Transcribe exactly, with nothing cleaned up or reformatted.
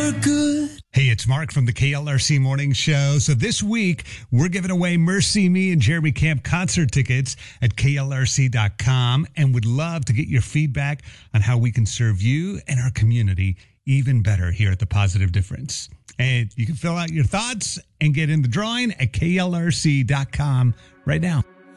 Hey, it's Mark from the K L R C Morning Show. So this week, we're giving away Mercy Me and Jeremy Camp concert tickets at K L R C dot com and would love to get your feedback on how we can serve you and our community even better here at The Positive Difference. And you can fill out your thoughts and get in the drawing at K L R C dot com right now.